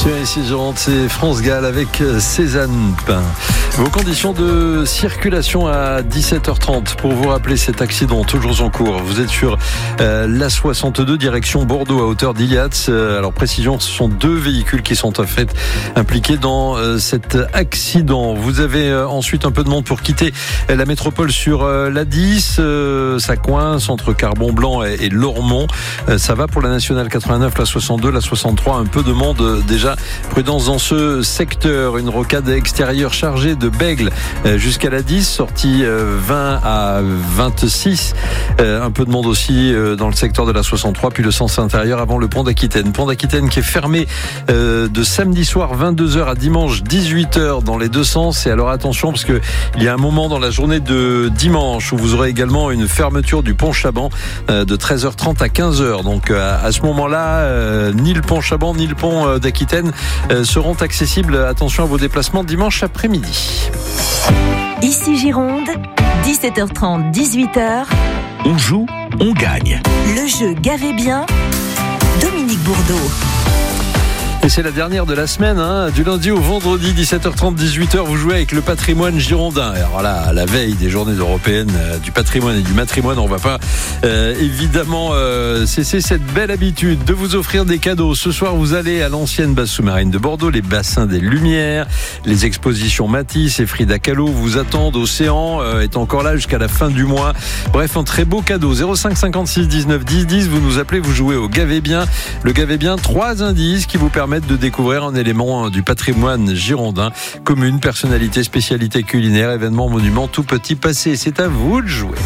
Sur ici Gironde, c'est France Gall avec Cézanne Pain. Vos conditions de circulation à 17h30 pour vous rappeler cet accident toujours en cours. Vous êtes sur l'A62 direction Bordeaux à hauteur d'Iliatz. Alors précision, ce sont 2 véhicules qui sont en fait impliqués dans cet accident. Vous avez ensuite un peu de monde pour quitter la métropole sur l'A10. Ça coince entre Carbon-Blanc et Lormont. Ça va pour la nationale 89, la 62, la 63. Un peu de monde déjà. Prudence dans ce secteur. Une rocade extérieure chargée de Bègle jusqu'à la 10, sortie 20 à 26. Un peu de monde aussi dans le secteur de la 63, puis le sens intérieur avant le pont d'Aquitaine. Pont d'Aquitaine qui est fermé de samedi soir 22h à dimanche 18h dans les deux sens. Et alors attention parce que il y a un moment dans la journée de dimanche où vous aurez également une fermeture du pont Chaban de 13h30 à 15h. Donc à ce moment-là, ni le pont Chaban ni le pont d'Aquitaine seront accessibles. Attention à vos déplacements dimanche après-midi. Ici Gironde, 17h30, 18h. On joue, on gagne. Le jeu Gavez bien, Dominique Bourdeau. Et c'est la dernière de la semaine, du lundi au vendredi, 17h30, 18h, vous jouez avec le patrimoine girondin. Alors là, à la veille des journées européennes du patrimoine et du matrimoine, on va pas évidemment cesser cette belle habitude de vous offrir des cadeaux. Ce soir, vous allez à l'ancienne base sous-marine de Bordeaux, les bassins des Lumières, les expositions Matisse et Frida Kahlo vous attendent. Océan est encore là jusqu'à la fin du mois. Bref, un très beau cadeau. 05 56 19 10 10, vous nous appelez, vous jouez au Gavez bien. Le Gavez bien, 3 indices qui vous permettent de découvrir un élément du patrimoine girondin, commune, personnalité, spécialité culinaire, événement, monument, tout petit passé. C'est à vous de jouer.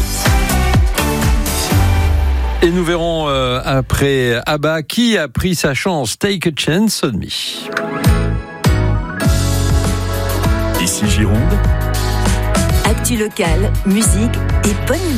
Et nous verrons après ABBA qui a pris sa chance. Take a chance on me. Ici Gironde. Actu locale, musique et bonne humeur.